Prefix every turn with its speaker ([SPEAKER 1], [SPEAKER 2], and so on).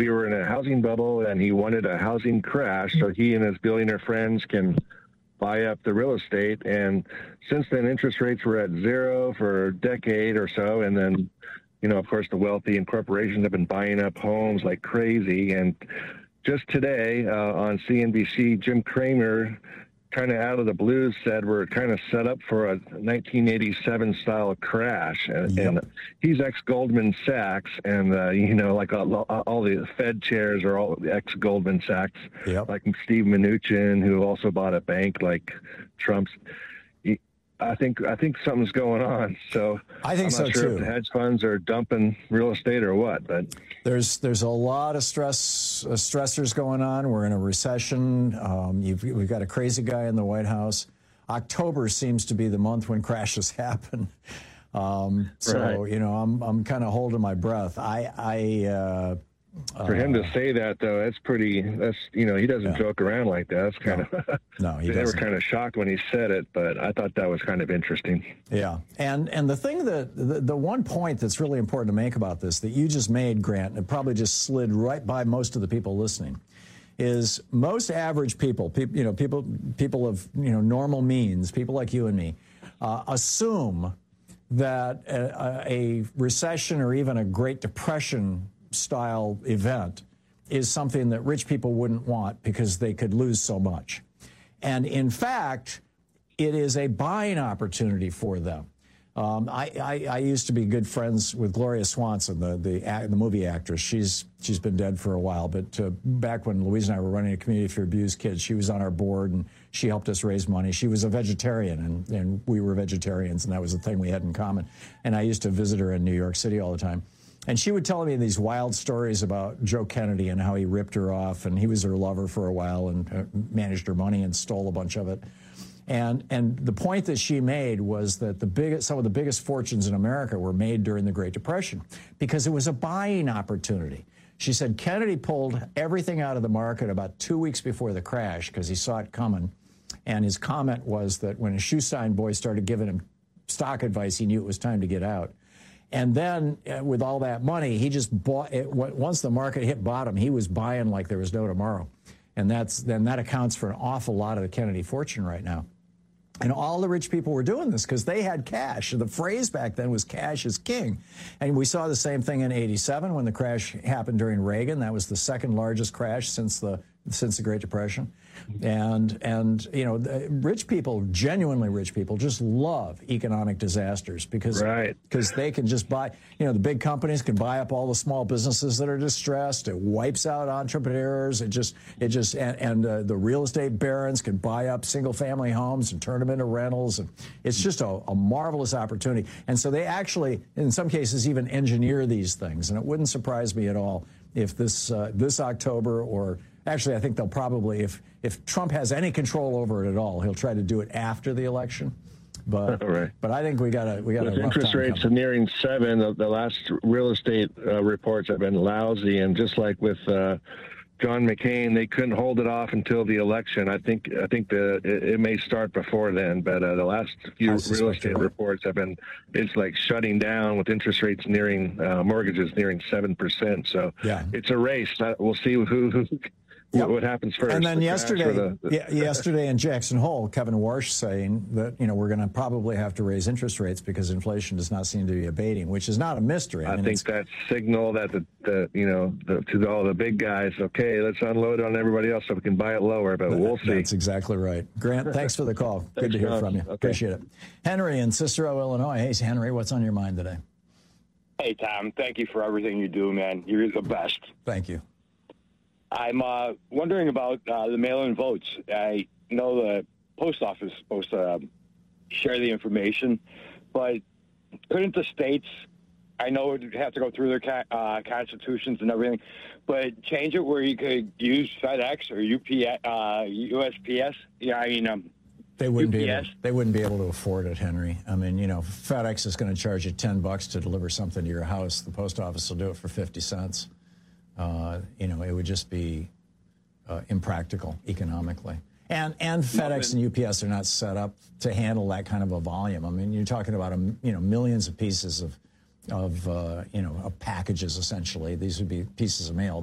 [SPEAKER 1] we were in a housing bubble, and he wanted a housing crash so he and his billionaire friends can buy up the real estate. And since then, interest rates were at zero for a decade or so. And then, of course, the wealthy and corporations have been buying up homes like crazy. And just today on CNBC, Jim Cramer, kind of out of the blue, said we're kind of set up for a 1987 style crash. And he's ex-Goldman Sachs, and like all the Fed chairs are all ex-Goldman Sachs, like Steve Mnuchin, who also bought a bank like Trump's. I think something's going on. So
[SPEAKER 2] I think
[SPEAKER 1] I'm not sure if the hedge funds are dumping real estate or what, but
[SPEAKER 2] there's a lot of stressors going on. We're in a recession. We've got a crazy guy in the White House. October seems to be the month when crashes happen. I'm kind of holding my breath.
[SPEAKER 1] For him to say that, though, he doesn't joke around like that. That's kind of,
[SPEAKER 2] no, he
[SPEAKER 1] they were kind of shocked when he said it, but I thought that was kind of interesting.
[SPEAKER 2] Yeah. And the thing the one point that's really important to make about this that you just made, Grant, and it probably just slid right by most of the people listening, is most average people of, normal means, people like you and me, assume that a recession or even a Great Depression style event is something that rich people wouldn't want because they could lose so much. And in fact, it is a buying opportunity for them. I used to be good friends with Gloria Swanson, the movie actress. She's been dead for a while, but back when Louise and I were running a community for abused kids, she was on our board and she helped us raise money. She was a vegetarian and we were vegetarians, and that was the thing we had in common. And I used to visit her in New York City all the time. And she would tell me these wild stories about Joe Kennedy and how he ripped her off, and he was her lover for a while and managed her money and stole a bunch of it. And the point that she made was that some of the biggest fortunes in America were made during the Great Depression because it was a buying opportunity. She said Kennedy pulled everything out of the market about 2 weeks before the crash because he saw it coming. And his comment was that when a shoe sign boy started giving him stock advice, he knew it was time to get out. And then with all that money, he just bought it. Once the market hit bottom, he was buying like there was no tomorrow. And that accounts for an awful lot of the Kennedy fortune right now. And all the rich people were doing this because they had cash. The phrase back then was cash is king. And we saw the same thing in '87 when the crash happened during Reagan. That was the second largest crash since the Great Depression. And rich people, genuinely rich people, just love economic disasters because they can just buy, the big companies can buy up all the small businesses that are distressed. It wipes out entrepreneurs. The real estate barons can buy up single family homes and turn them into rentals. And it's just a marvelous opportunity. And so they actually, in some cases, even engineer these things. And it wouldn't surprise me at all if this October, or actually I think they'll probably, if Trump has any control over it at all, he'll try to do it after the election. But but I think we got
[SPEAKER 1] with interest rates nearing 7. The last real estate reports have been lousy, and just like with John McCain, they couldn't hold it off until the election. I think it may start before then, but the last few real estate reports have been, it's like shutting down with interest rates nearing, mortgages nearing 7%. So it's a race. We'll see what happens first.
[SPEAKER 2] And then yesterday in Jackson Hole, Kevin Warsh saying that, we're going to probably have to raise interest rates because inflation does not seem to be abating, which is not a mystery.
[SPEAKER 1] I think that's signal that to all the big guys, okay, let's unload on everybody else so we can buy it lower, but we'll see.
[SPEAKER 2] That's exactly right. Grant, thanks for the call. Good to hear from you. Okay. Appreciate it. Henry in Cicero, Illinois. Hey, Henry, what's on your mind today?
[SPEAKER 3] Hey, Tom. Thank you for everything you do, man. You're the best.
[SPEAKER 2] Thank you.
[SPEAKER 3] I'm wondering about the mail-in votes. I know the post office is supposed to share the information, but couldn't the states, I know it would have to go through their constitutions and everything, but change it where you could use FedEx or USPS?
[SPEAKER 2] They wouldn't be able to afford it, Henry. I mean, FedEx is going to charge you $10 to deliver something to your house. The post office will do it for 50 cents. It would just be impractical economically. And FedEx and UPS are not set up to handle that kind of a volume. I mean, you're talking about millions of pieces of packages essentially. These would be pieces of mail.